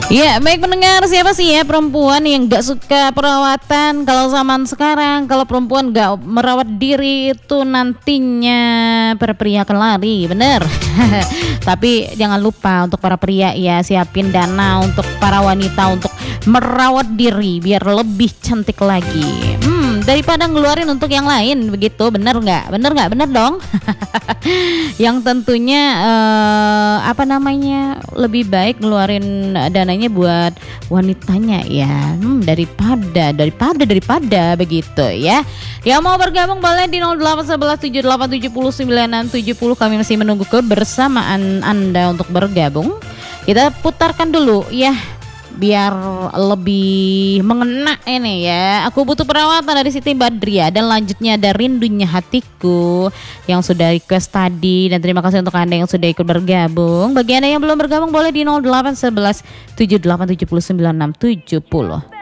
Ya, baik pendengar, siapa sih ya perempuan yang gak suka perawatan? Kalau zaman sekarang, kalau perempuan gak merawat diri itu nantinya para pria akan lari, bener. Tapi jangan lupa untuk para pria ya, siapin dana untuk para wanita untuk merawat diri biar lebih cantik lagi. Daripada ngeluarin untuk yang lain, begitu, bener nggak? Bener nggak? Bener dong. Yang tentunya lebih baik ngeluarin dananya buat wanitanya ya, daripada begitu ya. Yang mau bergabung boleh di 081178709670. Kami masih menunggu kebersamaan Anda untuk bergabung. Kita putarkan dulu ya biar lebih mengena ini ya. Aku butuh perawatan dari Siti Badriah, dan lanjutnya ada Rindunya Hatiku yang sudah request tadi. Dan terima kasih untuk Anda yang sudah ikut bergabung. Bagi Anda yang belum bergabung boleh di 0811 78709670.